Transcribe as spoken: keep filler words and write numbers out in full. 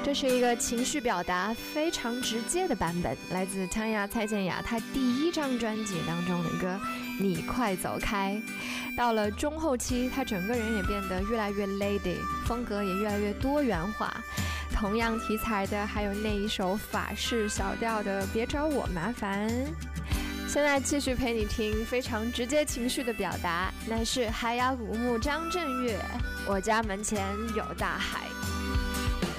这是一个情绪表达非常直接的版本，来自汤雅蔡健雅她第一张专辑当中的歌《你快走开》。到了中后期，她整个人也变得越来越 lady， 风格也越来越多元化。同样题材的还有那一首法式小调的《别找我麻烦》。现在继续陪你听非常直接情绪的表达，那是海雅古木张震岳。我家门前有大海。